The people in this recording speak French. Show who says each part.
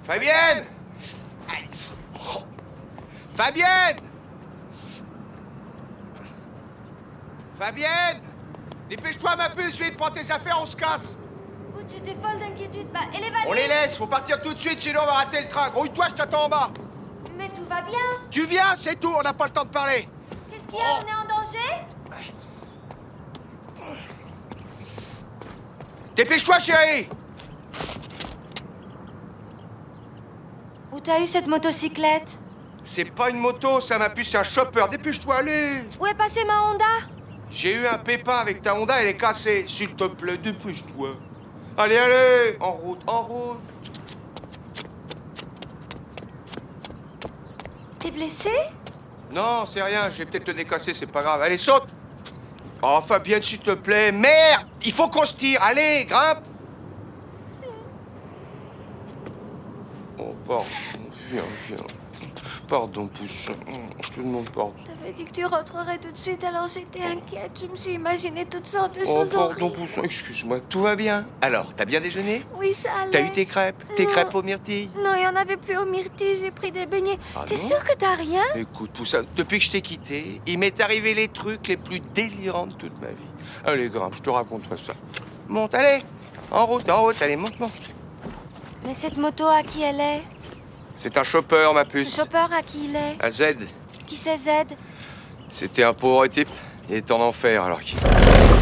Speaker 1: Fabienne! Oh. Fabienne! Fabienne! Dépêche-toi, ma puce, vite, prends tes affaires, on se casse!
Speaker 2: Ouh, j'étais folle d'inquiétude. Bah, et les valises?
Speaker 1: On les laisse, faut partir tout de suite, sinon on va rater le train. Grouille-toi, je t'attends en bas.
Speaker 2: Mais tout va bien.
Speaker 1: Tu viens, c'est tout, on n'a pas le temps de parler.
Speaker 2: Qu'est-ce qu'il y a? On est en danger?
Speaker 1: Dépêche-toi, chérie!
Speaker 2: Où t'as eu cette motocyclette?
Speaker 1: C'est pas une moto, ça, ma puce, c'est un chopper. Dépêche-toi, allez!
Speaker 2: Où est passée ma Honda?
Speaker 1: J'ai eu un pépin avec ta Honda, elle est cassée. S'il te plaît, dépêche-toi. Allez, allez! En route, en route!
Speaker 2: T'es blessé?
Speaker 1: Non, c'est rien, je vais peut-être te décasser, c'est pas grave. Allez, saute! Oh, Fabienne, s'il te plaît. Merde! Il faut qu'on se tire. Allez, grimpe! Oh, pardon. Viens, viens. Pardon, poussin. Je te demande pardon.
Speaker 2: T'avais dit que tu rentrerais tout de suite, alors j'étais inquiète. Je me suis imaginé toutes sortes de
Speaker 1: Oh,
Speaker 2: choses
Speaker 1: pardon,
Speaker 2: horribles.
Speaker 1: poussin. Excuse-moi, tout va bien. Alors, t'as bien déjeuné?
Speaker 2: Oui, ça allait.
Speaker 1: T'as eu tes crêpes? Tes
Speaker 2: Non.
Speaker 1: crêpes aux myrtilles?
Speaker 2: Non, il y en avait plus aux myrtilles, j'ai pris des beignets.
Speaker 1: Ah
Speaker 2: T'es
Speaker 1: non?
Speaker 2: sûr que t'as rien?
Speaker 1: Écoute, poussin, depuis que je t'ai quitté, il m'est arrivé les trucs les plus délirants de toute ma vie. Allez, grimpe, je te raconterai ça. Monte, allez! En route, allez, monte, monte.
Speaker 2: Mais cette moto, à qui elle est?
Speaker 1: C'est un chopper, ma
Speaker 2: Ce
Speaker 1: puce.
Speaker 2: chopper, à qui il est?
Speaker 1: À Z.
Speaker 2: Qui c'est Z?
Speaker 1: C'était un pauvre type. Il est en enfer, alors qu'il...